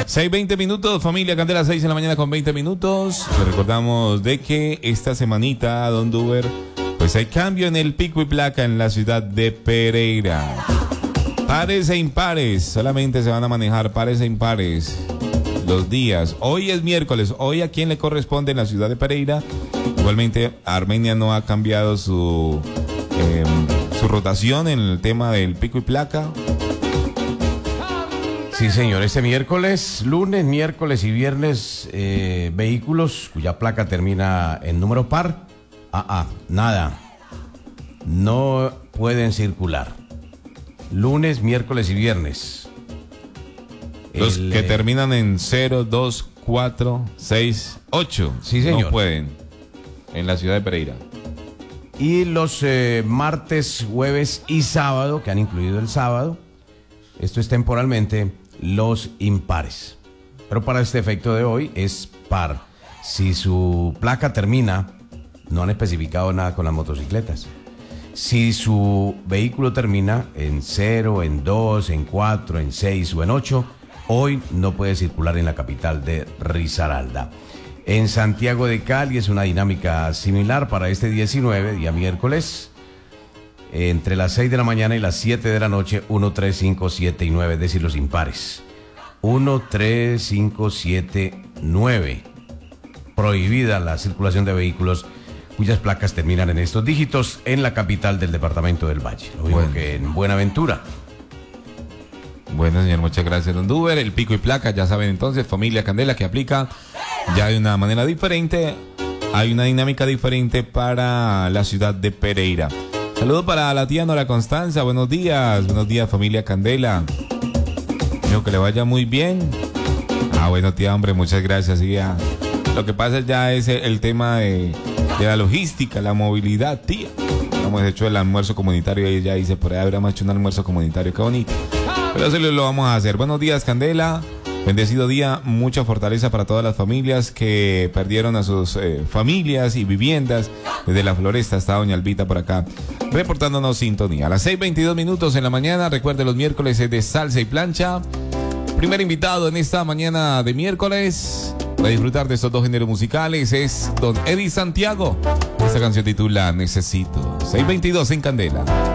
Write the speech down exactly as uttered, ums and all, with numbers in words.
seis veinte minutos, familia Candela, seis en la mañana con veinte minutos. Les recordamos de que esta semanita, Don Duber, pues hay cambio en el pico y placa en la ciudad de Pereira. Pares e impares, solamente se van a manejar pares e impares los días. Hoy es miércoles, hoy a quién le corresponde en la ciudad de Pereira. Igualmente, Armenia no ha cambiado su, eh, su rotación en el tema del pico y placa. Sí, señor, este miércoles, lunes, miércoles y viernes, eh, vehículos cuya placa termina en número par, ah, ah, nada, no pueden circular. Lunes, miércoles y viernes. Los El, que eh, terminan terminan en cero, dos, cuatro, seis, ocho. Sí, señor. No pueden en la ciudad de Pereira. Y los eh, martes, jueves y sábado, que han incluido el sábado, esto es temporalmente, los impares. Pero para este efecto de hoy es par. Si su placa termina, no han especificado nada con las motocicletas. Si su vehículo termina en cero, en dos, en cuatro, en seis o en ocho, hoy no puede circular en la capital de Risaralda. En Santiago de Cali es una dinámica similar para este diecinueve, día miércoles, entre las seis de la mañana y las siete de la noche, uno, tres, cinco, siete y nueve, es decir, los impares. uno, tres, cinco, siete, nueve. Prohibida la circulación de vehículos cuyas placas terminan en estos dígitos en la capital del departamento del Valle. Lo mismo Bueno. que en Buenaventura. Bueno, señor, muchas gracias, Don Duber. El pico y placa, ya saben entonces, familia Candela, que aplica ya de una manera diferente. Hay una dinámica diferente para la ciudad de Pereira. Saludos para la tía Nora Constanza. Buenos días, buenos días, familia Candela. Digo que le vaya muy bien. Ah, bueno, tía, hombre, muchas gracias. Sí, ya. Lo que pasa ya es el tema de, de la logística, la movilidad, tía. Hemos hecho el almuerzo comunitario y ella dice, por ahí habríamos hecho un almuerzo comunitario, qué bonito. Pero eso lo vamos a hacer. Buenos días, Candela. Bendecido día, mucha fortaleza para todas las familias que perdieron a sus eh, familias y viviendas. Desde la Floresta hasta Doña Albita por acá, reportándonos sintonía. A las seis veintidós minutos en la mañana, recuerde, los miércoles es de salsa y plancha. Primer invitado en esta mañana de miércoles para disfrutar de estos dos géneros musicales es Don Eddie Santiago. Esta canción titula Necesito. seis veintidós en Candela.